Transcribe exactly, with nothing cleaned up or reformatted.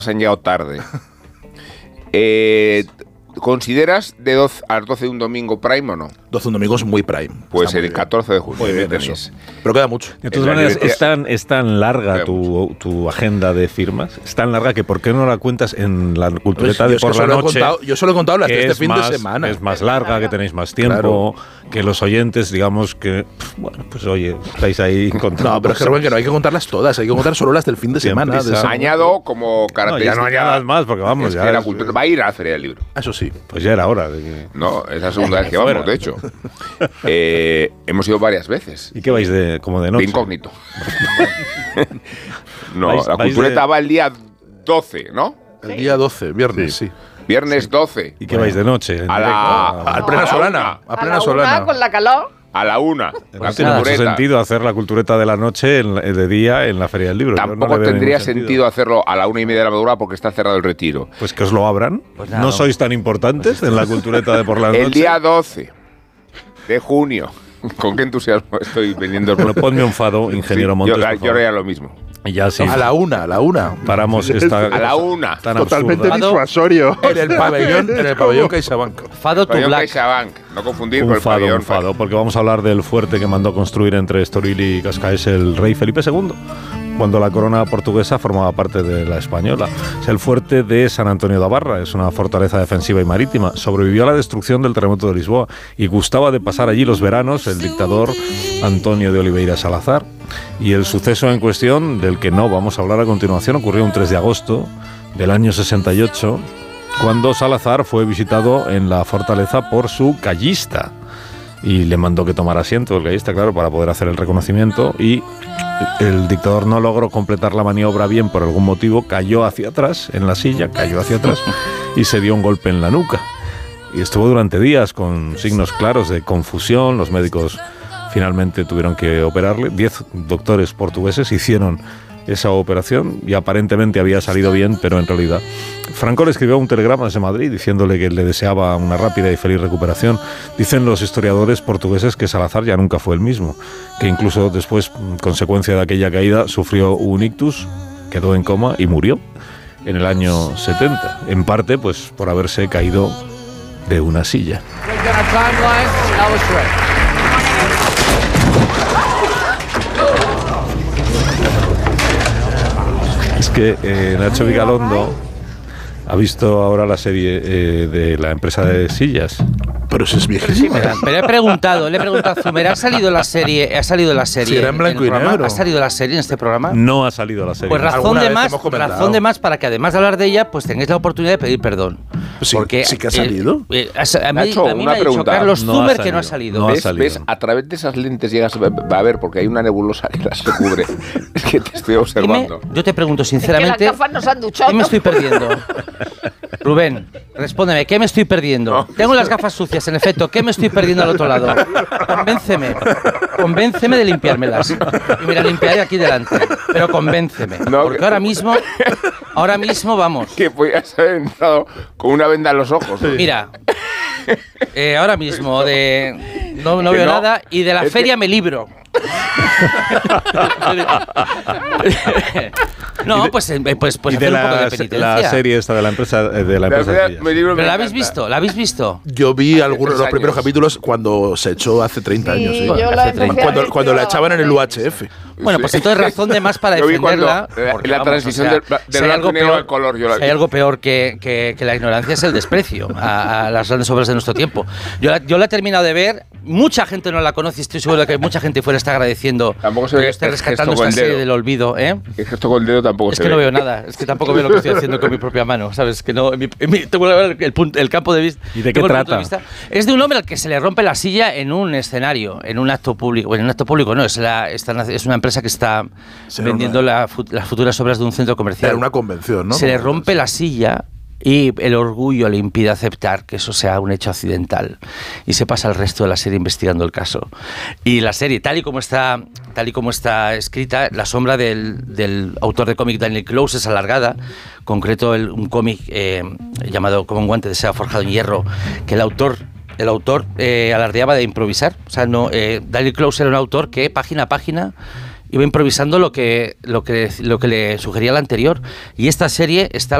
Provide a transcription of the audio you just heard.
han llegado tarde. Eh, ¿Consideras de doce a las doce de un domingo prime o no? doce de un domingo es muy prime. Pues el catorce de junio. Muy bien, eso. Pero queda mucho. De todas maneras, es tan, es tan larga tu, tu agenda de firmas, es tan larga que ¿por qué no la cuentas en la cultureta pues de por la noche? Contado, yo solo he contado las de este fin más, de semana. Es más larga, que tenéis más tiempo, claro. Que los oyentes, digamos que, bueno, pues oye, estáis ahí contando. No, pero es que, Rubén, que no hay que contarlas todas, hay que contar solo las del fin de semana. De Añado como característica. No, ya no añadas más, porque vamos, ya. Que la cultura va a ir a la Feria del Libro. Eso sí. Pues ya era hora. De que... No, es la segunda vez que vamos, de hecho. Eh, hemos ido varias veces. ¿Y qué vais de como de noche? De incógnito. No, ¿Vais, la cultureta de... va el día doce, ¿no? El día doce, viernes, sí. sí. Viernes doce. ¿Y qué vais de noche? A la, a, a plena solana. A plena a solana. Una, con la calor. A la una. No tiene mucho sentido hacer la cultureta de la noche en, de día en la Feria del Libro. Tampoco no tendría sentido. sentido hacerlo a la una y media de la madrugada porque está cerrado el retiro. Pues que os lo abran. Pues nada, ¿No, no sois tan importantes en la cultureta de por la noche? El día doce de junio. ¿Con qué entusiasmo estoy vendiendo el Bueno, ponme un fado, ingeniero sí, Montes. Yo, yo haría lo mismo. Ya sí. A la una, a la una. Paramos esta. A la una. Tan totalmente absurda. Disuasorio. En el pabellón, en el pabellón CaixaBank. Fado to Black. CaixaBank. No confundir un con el fado, pabellón. Un fado, porque vamos a hablar del fuerte que mandó construir entre Estoril y Cascaes el rey Felipe segundo, cuando la corona portuguesa formaba parte de la española. Es el fuerte de San Antonio da Barra, es una fortaleza defensiva y marítima. Sobrevivió a la destrucción del terremoto de Lisboa y gustaba de pasar allí los veranos el dictador Antonio de Oliveira Salazar. Y el suceso en cuestión, del que no vamos a hablar a continuación, ocurrió un tres de agosto del año sesenta y ocho, cuando Salazar fue visitado en la fortaleza por su callista. Y le mandó que tomara asiento el gallista, claro, para poder hacer el reconocimiento, y el dictador no logró completar la maniobra bien por algún motivo, cayó hacia atrás en la silla, cayó hacia atrás y se dio un golpe en la nuca. Y estuvo durante días con signos claros de confusión. Los médicos finalmente tuvieron que operarle. Diez doctores portugueses hicieron esa operación y aparentemente había salido bien, pero en realidad Franco le escribió un telegrama desde Madrid diciéndole que le deseaba una rápida y feliz recuperación. Dicen los historiadores portugueses que Salazar ya nunca fue el mismo, que incluso después, consecuencia de aquella caída, sufrió un ictus, quedó en coma y murió en el año setenta, en parte pues por haberse caído de una silla. Es que eh, Nacho Vigalondo ha visto ahora la serie eh, de la empresa de sillas. Pero eso es viejísimo. Pero, pero he preguntado, le he preguntado a Zumer, ¿ha salido la serie? ¿Ha salido la serie? Sí, era en blanco y negro. ¿Ha salido la serie en este programa? No ha salido la serie. Pues razón de más, razón de más para que además de hablar de ella, pues tengáis la oportunidad de pedir perdón. Sí, porque sí que ha salido. Eh, eh, a mí, Nacho, a mí una me ha dicho pregunta. Carlos No Zumer ha que no ha salido. salido. No ha ¿Ves, salido. ¿Ves? A través de esas lentes llegas a, a ver, porque hay una nebulosa que las cubre. Es que te estoy observando. Dime, yo te pregunto sinceramente, Es que las gafas nos han duchado. ¿qué me estoy perdiendo? Rubén, respóndeme, ¿qué me estoy perdiendo? No. Tengo las gafas sucias, en efecto, ¿qué me estoy perdiendo al otro lado? Convénceme, convénceme de limpiármelas. Y me las limpiaré aquí delante, pero convénceme. No, porque que... ahora mismo, ahora mismo vamos. Que podías haber entrado con una venda en los ojos. Sí. Mira, eh, ahora mismo de no, no veo no, nada y de la feria que... me libro. No, pues pues pues hacer un poco de penitencia. La serie esta de la empresa de la empresa. La me libro, ¿Pero la habéis visto? ¿La habéis visto? Yo vi algunos de los primeros capítulos cuando se echó hace treinta años. Sí, yo hace treinta. Cuando, cuando la echaban en el U H F. Bueno, pues entonces razón de más para defenderla. Porque, la vamos, transición o sea, del, del blanco y negro al color. Yo la si hay algo peor que, que, que la ignorancia es el desprecio a, a las grandes obras de nuestro tiempo. Yo la, yo la he terminado de ver. Mucha gente no la conoce. Estoy seguro de que mucha gente fuera está agradeciendo. Tampoco se ve que esté rescatando esta serie del olvido. ¿eh? El gesto con el dedo tampoco es se ve. Es que ve. no veo nada. Es que tampoco veo lo que estoy haciendo con mi propia mano. ¿Sabes? Que no. En mi, en mi, tengo el, el, el campo de vista. ¿Y de qué trata? De es de un hombre al que se le rompe la silla en un escenario, en un acto público. Bueno, en un acto público no. Es, la, esta, es una empresa que está Será vendiendo una, la, las futuras obras de un centro comercial. Era una convención, ¿no? Se le rompe la silla y el orgullo le impide aceptar que eso sea un hecho accidental y se pasa el resto de la serie investigando el caso. Y la serie, tal y como está, tal y como está escrita, la sombra del, del autor de cómic Daniel Close es alargada. En concreto, el, un cómic eh, llamado Como un guante de seda forjado en hierro, que el autor el autor eh, alardeaba de improvisar. O sea, no, eh, Daniel Close era un autor que página a página iba improvisando lo que, lo que, lo que le sugería la anterior. Y esta serie está